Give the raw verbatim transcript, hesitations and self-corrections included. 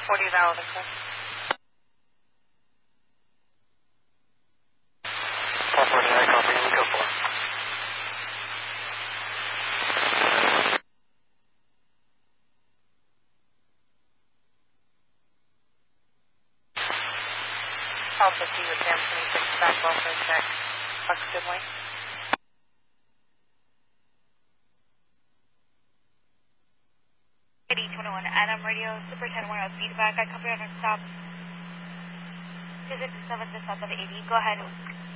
forty valid, okay. four forty, I copy, we go for. Alpha C with Sam twenty-six, back welfare check, approximately. eighty twenty-one, Adam Radio, Super ten one, feedback, I copy on our stop. two six seven to south of eighty, go ahead.